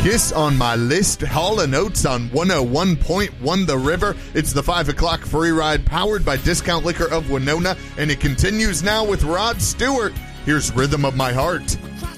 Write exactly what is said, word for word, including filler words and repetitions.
Kiss on my list. Hall and Oates on one oh one point one The River. It's the five o'clock free ride powered by Discount Liquor of Winona, and it continues now with Rod Stewart. Here's Rhythm of My Heart.